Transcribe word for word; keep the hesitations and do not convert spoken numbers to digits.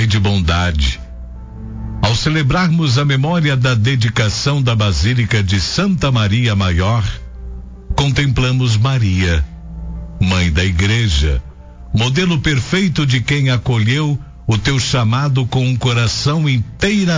de bondade. Ao celebrarmos a memória da dedicação da Basílica de Santa Maria Maior, contemplamos Maria, Mãe da Igreja, modelo perfeito de quem acolheu o teu chamado com um coração inteiramente